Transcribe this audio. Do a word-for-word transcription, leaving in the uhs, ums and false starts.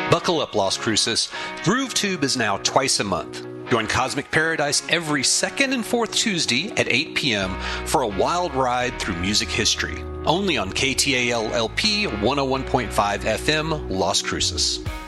Buckle up, Las Cruces. GrooveTube is now twice a month. Join Cosmic Paradise every second and fourth Tuesday at eight p.m. for a wild ride through music history. Only on K T A L L P one oh one point five F M, Las Cruces.